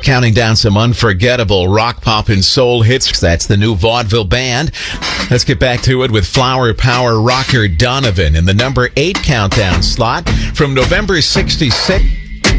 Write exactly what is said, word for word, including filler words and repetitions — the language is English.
counting down some unforgettable rock, pop, and soul hits. That's the new Vaudeville Band. Let's get back to it with Flower Power rocker Donovan in the number eight countdown slot from November sixty-six.